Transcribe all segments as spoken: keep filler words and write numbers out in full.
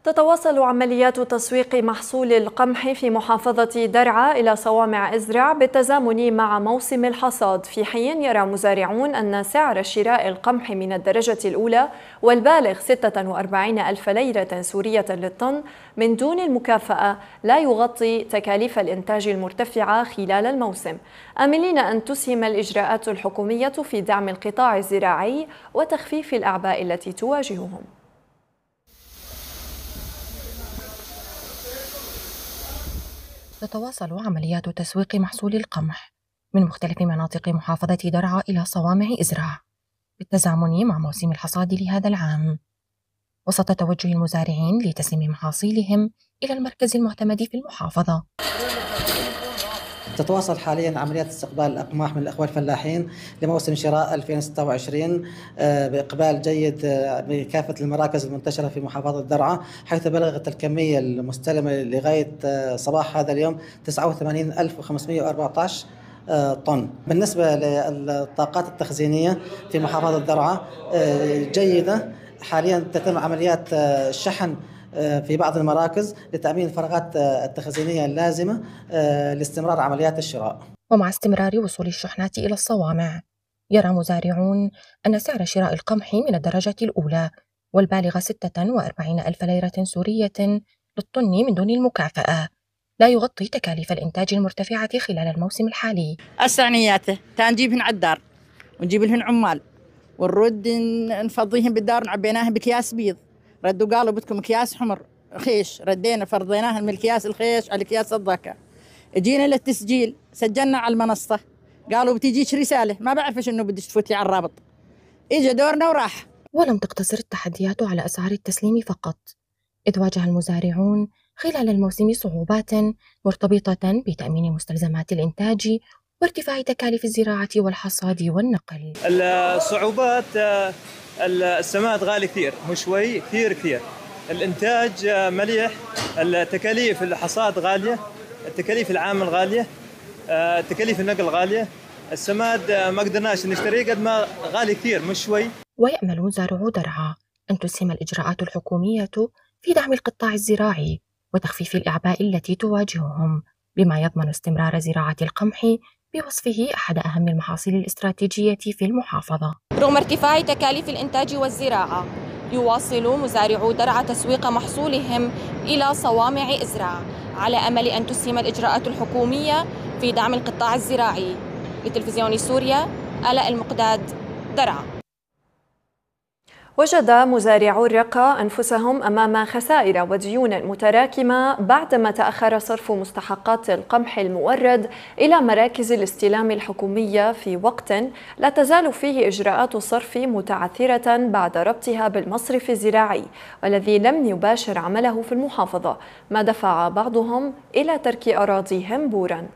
تتواصل عمليات تسويق محصول القمح في محافظة درعا إلى صوامع إزرع بالتزامن مع موسم الحصاد، في حين يرى مزارعون أن سعر شراء القمح من الدرجة الأولى والبالغ ستة وأربعين ألف ليرة سورية للطن من دون المكافأة لا يغطي تكاليف الإنتاج المرتفعة خلال الموسم، آملين أن تسهم الإجراءات الحكومية في دعم القطاع الزراعي وتخفيف الأعباء التي تواجههم. تتواصل عمليات تسويق محصول القمح من مختلف مناطق محافظة درعا إلى صوامع إزرع بالتزامن مع موسم الحصاد لهذا العام، وسط توجه المزارعين لتسليم محاصيلهم إلى المركز المعتمد في المحافظة. تتواصل حاليا عمليات استقبال الأقماح من الأخوة الفلاحين لموسم شراء ألفين وستة وعشرين بإقبال جيد بكافة المراكز المنتشرة في محافظة درعا، حيث بلغت الكمية المستلمة لغاية صباح هذا اليوم تسعة وثمانين ألف وخمسمئة وأربعة عشر طن. بالنسبة للطاقات التخزينية في محافظة درعا جيدة، حاليا تتم عمليات شحن في بعض المراكز لتأمين الفراغات التخزينية اللازمة لاستمرار عمليات الشراء. ومع استمرار وصول الشحنات إلى الصوامع، يرى مزارعون أن سعر شراء القمح من الدرجة الأولى والبالغ ستة وأربعين ألف ليرة سورية للطن من دون المكافأة لا يغطي تكاليف الإنتاج المرتفعة خلال الموسم الحالي. السعنياته تنجيبهن على الدار ونجيب لهن عمال ونرد نفضيهم بالدار، نعبيناهم بكياس بيض، ردوا قالوا بدكم اكياس حمر خيش، ردينا فرضيناها من الكياس الخيش على اكياس الضكا. اجينا للتسجيل سجلنا على المنصه، قالوا بتجيش رساله، ما بعرفش انه بدك تفوتي على الرابط. اجى دورنا وراح. ولم تقتصر التحديات على اسعار التسليم فقط، اذ واجه المزارعون خلال الموسم صعوبات مرتبطه بتامين مستلزمات الانتاج وارتفاع تكاليف الزراعه والحصاد والنقل. الصعوبات السماد غالي كثير، مش شوي، كثير كثير. الانتاج مليح، التكاليف الحصاد غاليه، التكاليف العامل غاليه، التكاليف النقل غاليه، السماد ما قدرناش نشتريه قد ما غالي كثير، مش شوي. ويأمل مزارعو درعا أن تسهم الإجراءات الحكومية في دعم القطاع الزراعي وتخفيف الأعباء التي تواجههم، بما يضمن استمرار زراعة القمح بوصفه أحد أهم المحاصيل الاستراتيجية في المحافظة. رغم ارتفاع تكاليف الإنتاج والزراعة، يواصل مزارعو درعا تسويق محصولهم إلى صوامع إزرع على أمل أن تسهم الإجراءات الحكومية في دعم القطاع الزراعي. لتلفزيون سوريا، آلاء المقداد، درعا. وجد مزارعو الرقة أنفسهم أمام خسائر وديون متراكمة بعدما تأخر صرف مستحقات القمح المورد إلى مراكز الاستلام الحكومية في وقت لا تزال فيه إجراءات الصرف متعثرة بعد ربطها بالمصرف الزراعي والذي لم يباشر عمله في المحافظة، ما دفع بعضهم إلى ترك أراضيهم بورا.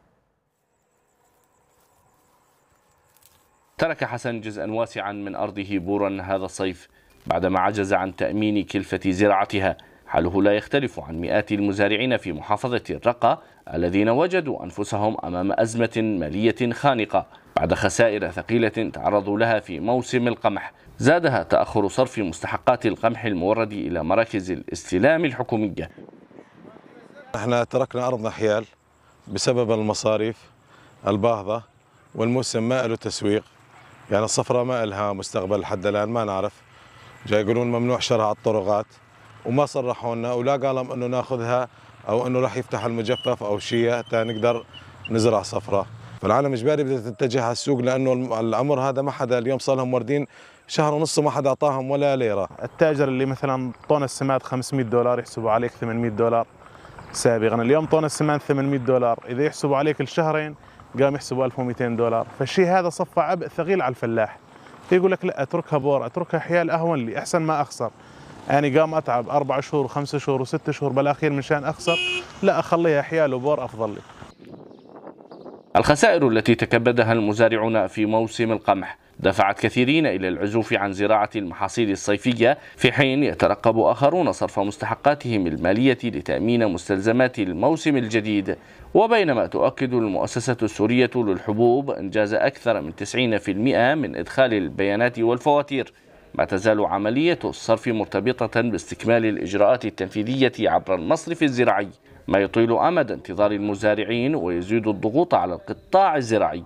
ترك حسن جزءا واسعا من أرضه بورا هذا الصيف بعدما عجز عن تأمين كلفة زراعتها. حاله لا يختلف عن مئات المزارعين في محافظة الرقة الذين وجدوا أنفسهم أمام أزمة مالية خانقة بعد خسائر ثقيلة تعرضوا لها في موسم القمح، زادها تأخر صرف مستحقات القمح المورد إلى مراكز الاستلام الحكومية. احنا تركنا أرضنا حيال بسبب المصاريف الباهظة، والموسم ما له تسويق، يعني الصفراء ما لها مستقبل لحد الآن، ما نعرف. جاي يقولون ممنوع شرها على الطرقات وما صرحوا لنا ولا قالوا انه ناخذها او انه راح يفتح المجفف او شيء حتى نقدر نزرع صفراء. فالعالم اجباري بدها تتجه على السوق، لانه الامر هذا ما حدا اليوم صار لهم موردين شهر ونص ما حدا اعطاهم ولا ليره. التاجر اللي مثلا طن السماد خمسمئة دولار يحسبوا عليك ثمانمئة دولار سابقا، اليوم طن السماد ثمانمئة دولار، اذا يحسبوا عليك الشهرين قام يحسبوا ألف ومئتين دولار، فالشيء هذا صفى عبء ثقيل على الفلاح. يقول لك لا اتركها بور، اتركها حيال اهون لي، احسن ما اخسر. يعني قام اتعب اربع شهور وخمس شهور وست شهور بالاخير مشان اخسر، لا اخليها حيال وبور افضل لي. الخسائر التي تكبدها المزارعون في موسم القمح دفعت كثيرين إلى العزوف عن زراعة المحاصيل الصيفية، في حين يترقب آخرون صرف مستحقاتهم المالية لتأمين مستلزمات الموسم الجديد. وبينما تؤكد المؤسسة السورية للحبوب إنجاز أكثر من تسعين بالمئة من إدخال البيانات والفواتير ما تزال عملية الصرف مرتبطة باستكمال الإجراءات التنفيذية عبر المصرف الزراعي، ما يطيل أمد انتظار المزارعين ويزيد الضغوط على القطاع الزراعي.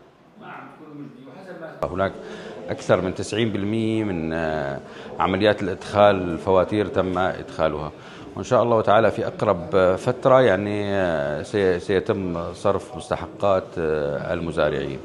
هناك أكثر من تسعين بالمئة من عمليات الإدخال الفواتير تم إدخالها، وإن شاء الله تعالى في أقرب فترة يعني سيتم صرف مستحقات المزارعين.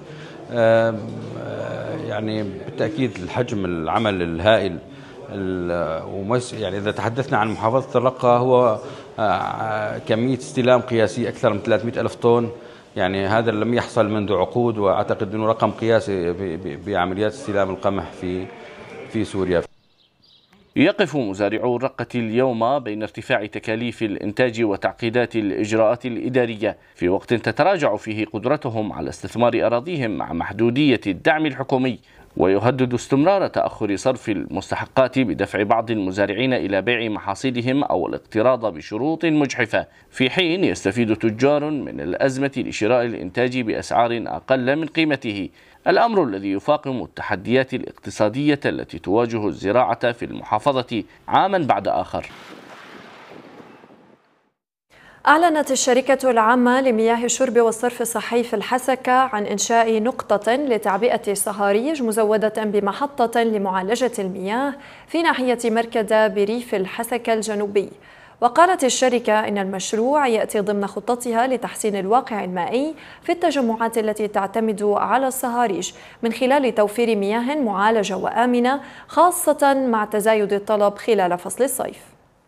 يعني بالتأكيد الحجم العمل الهائل، يعني إذا تحدثنا عن محافظة الرقة هو كمية استلام قياسي أكثر من ثلاثمئة ألف طن، يعني هذا لم يحصل منذ عقود، وأعتقد أنه رقم قياسي بعمليات استلام القمح في في سوريا. يقف مزارعو الرقة اليوم بين ارتفاع تكاليف الإنتاج وتعقيدات الإجراءات الإدارية في وقت تتراجع فيه قدرتهم على استثمار أراضيهم مع محدودية الدعم الحكومي، ويهدد استمرار تأخر صرف المستحقات بدفع بعض المزارعين إلى بيع محاصيلهم أو الاقتراض بشروط مجحفة، في حين يستفيد تجار من الأزمة لشراء الإنتاج بأسعار أقل من قيمته، الأمر الذي يفاقم التحديات الاقتصادية التي تواجه الزراعة في المحافظة عاما بعد آخر. أعلنت الشركة العامة لمياه الشرب والصرف الصحي في الحسكة عن إنشاء نقطة لتعبئة صهاريج مزودة بمحطة لمعالجة المياه في ناحية مركدة بريف الحسكة الجنوبي. وقالت الشركة إن المشروع يأتي ضمن خطتها لتحسين الواقع المائي في التجمعات التي تعتمد على الصهاريج من خلال توفير مياه معالجة وآمنة، خاصة مع تزايد الطلب خلال فصل الصيف.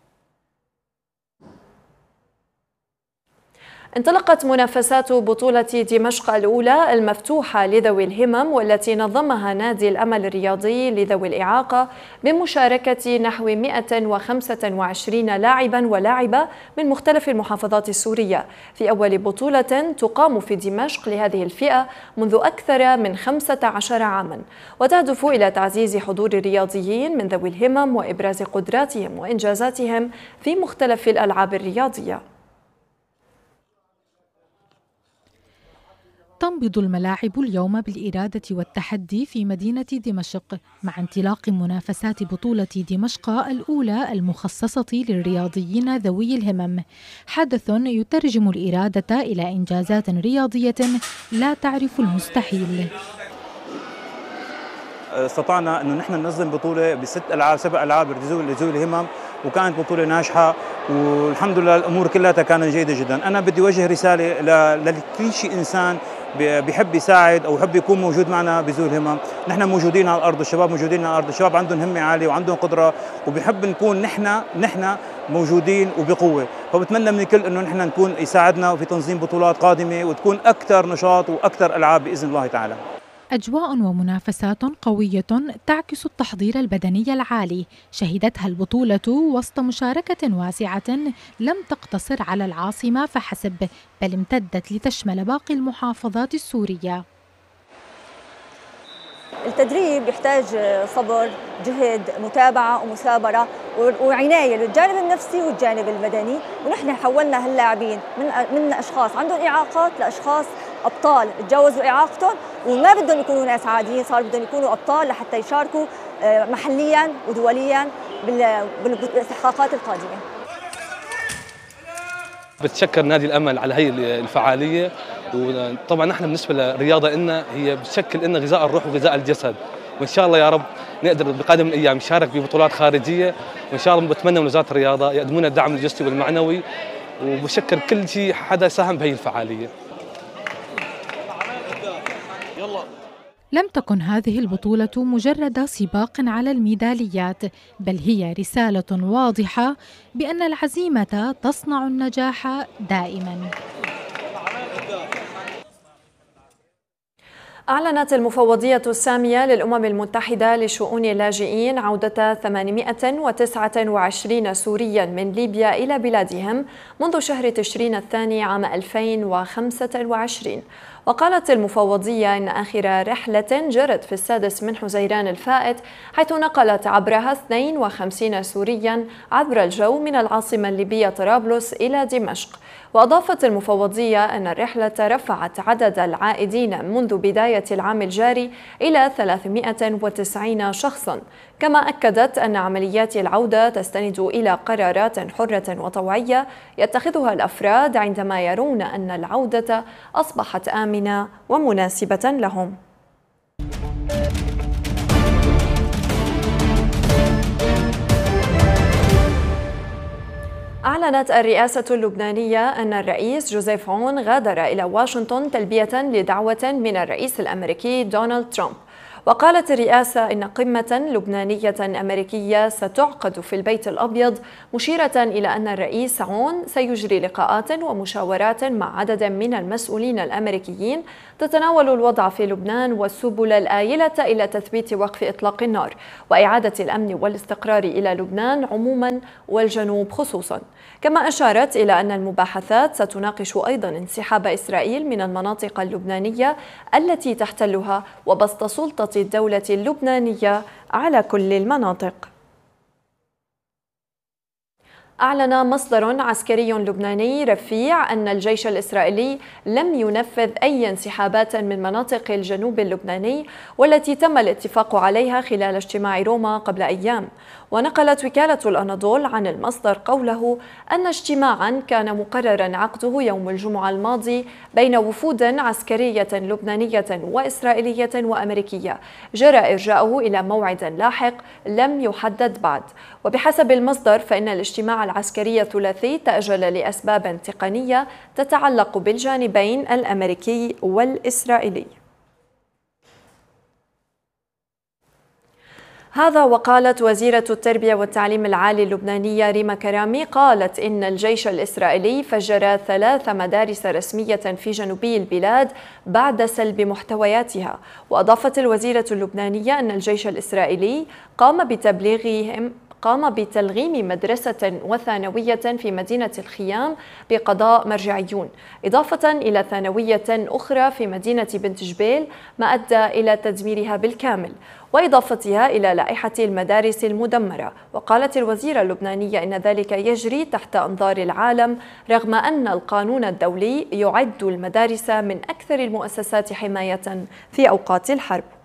انطلقت منافسات بطولة دمشق الأولى المفتوحة لذوي الهمم، والتي نظمها نادي الأمل الرياضي لذوي الإعاقة بمشاركة نحو مئة وخمسة وعشرين لاعبا ولاعبة من مختلف المحافظات السورية، في أول بطولة تقام في دمشق لهذه الفئة منذ أكثر من خمسة عشر عاما، وتهدف إلى تعزيز حضور الرياضيين من ذوي الهمم وإبراز قدراتهم وإنجازاتهم في مختلف الألعاب الرياضية. تنبض الملاعب اليوم بالإرادة والتحدي في مدينة دمشق مع انطلاق منافسات بطولة دمشق الأولى المخصصة للرياضيين ذوي الهمم، حدث يترجم الإرادة إلى إنجازات رياضية لا تعرف المستحيل. استطعنا أنه نحن ننظم بطولة بست ألعاب سبع ألعاب لذوي الهمم، وكانت بطولة ناجحة والحمد لله الأمور كلها كانت جيدة جدا. أنا بدي وجه رسالة لكل شيء إنسان بيحب يساعد أو يحب يكون موجود معنا بذوي الهمم. نحن موجودين على الأرض، الشباب موجودين على الأرض، الشباب عندهم همة عالية وعندهم قدرة وبيحب نكون نحن نحن موجودين وبقوة، فبتمنى من الكل إنه نحن نكون يساعدنا في تنظيم بطولات قادمة وتكون أكثر نشاط وأكثر ألعاب بإذن الله تعالى. أجواء ومنافسات قوية تعكس التحضير البدني العالي شهدتها البطولة وسط مشاركة واسعة لم تقتصر على العاصمة فحسب، بل امتدت لتشمل باقي المحافظات السورية. التدريب يحتاج صبر، جهد، متابعة ومثابرة وعناية للجانب النفسي والجانب البدني، ونحن حولنا هاللاعبين من من أشخاص عندهم إعاقات لأشخاص أبطال تجاوزوا إعاقتهم وما بدهم يكونوا ناس عاديين، صار بدهم يكونوا أبطال لحتى يشاركوا محلياً ودولياً بالاستحقاقات القادمة. بتشكر نادي الأمل على هي الفعالية، وطبعا نحن بالنسبة للرياضة إنها هي بتشكل إنها غذاء الروح وغذاء الجسد، وإن شاء الله يا رب نقدر بقادم الأيام نشارك ببطولات خارجية، وإن شاء الله بتمنى من وزارة الرياضة يقدمون الدعم الجسدي والمعنوي، وبشكر كل شيء حدا ساهم بهي الفعالية. لم تكن هذه البطولة مجرد سباق على الميداليات، بل هي رسالة واضحة بأن العزيمة تصنع النجاح دائما. أعلنت المفوضية السامية للأمم المتحدة لشؤون اللاجئين عودة ثمانمئة وتسعة وعشرين سوريا من ليبيا إلى بلادهم منذ شهر تشرين الثاني عام ألفين وخمسة وعشرين. وقالت المفوضية إن آخر رحلة جرت في السادس من حزيران الفائت، حيث نقلت عبرها اثنين وخمسين سوريا عبر الجو من العاصمة الليبية طرابلس إلى دمشق. وأضافت المفوضية أن الرحلة رفعت عدد العائدين منذ بداية العام الجاري إلى ثلاثمئة وتسعين شخصا، كما أكدت أن عمليات العودة تستند إلى قرارات حرة وطوعية يتخذها الأفراد عندما يرون أن العودة أصبحت آمنة ومناسبة لهم. أعلنت الرئاسة اللبنانية أن الرئيس جوزيف عون غادر إلى واشنطن تلبية لدعوة من الرئيس الأمريكي دونالد ترامب. وقالت الرئاسة إن قمة لبنانية أمريكية ستعقد في البيت الأبيض، مشيرة إلى أن الرئيس عون سيجري لقاءات ومشاورات مع عدد من المسؤولين الأمريكيين تتناول الوضع في لبنان والسبل الآيلة إلى تثبيت وقف إطلاق النار وإعادة الأمن والاستقرار إلى لبنان عموما والجنوب خصوصا. كما أشارت إلى أن المباحثات ستناقش أيضا انسحاب إسرائيل من المناطق اللبنانية التي تحتلها وبسط سلطة الدولة اللبنانية على كل المناطق. أعلن مصدر عسكري لبناني رفيع أن الجيش الإسرائيلي لم ينفذ أي انسحابات من مناطق الجنوب اللبناني والتي تم الاتفاق عليها خلال اجتماع روما قبل أيام. ونقلت وكالة الأناضول عن المصدر قوله أن اجتماعا كان مقررا عقده يوم الجمعة الماضي بين وفود عسكرية لبنانية وإسرائيلية وأمريكية جرى إرجاؤه إلى موعد لاحق لم يحدد بعد. وبحسب المصدر فإن الاجتماع العسكري الثلاثي تأجل لأسباب تقنية تتعلق بالجانبين الأمريكي والإسرائيلي. هذا وقالت وزيرة التربية والتعليم العالي اللبنانية ريما كرامي قالت إن الجيش الإسرائيلي فجر ثلاث مدارس رسمية في جنوبي البلاد بعد سلب محتوياتها. وأضافت الوزيرة اللبنانية أن الجيش الإسرائيلي قام بتبليغهم قام بتلغيم مدرسة وثانوية في مدينة الخيام بقضاء مرجعيون، إضافة إلى ثانوية أخرى في مدينة بنت جبيل ما أدى إلى تدميرها بالكامل، وإضافتها إلى لائحة المدارس المدمرة. وقالت الوزيرة اللبنانية إن ذلك يجري تحت أنظار العالم رغم أن القانون الدولي يعد المدارس من أكثر المؤسسات حماية في أوقات الحرب.